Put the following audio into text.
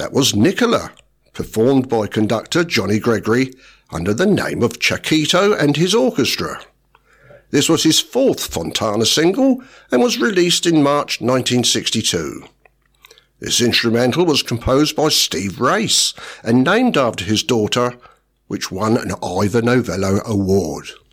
That was Nicola, performed by conductor Johnny Gregory under the name of Chiquito and his orchestra. This was his fourth Fontana single and was released in March 1962. This instrumental was composed by Steve Race and named after his daughter, which won an Ivor Novello Award.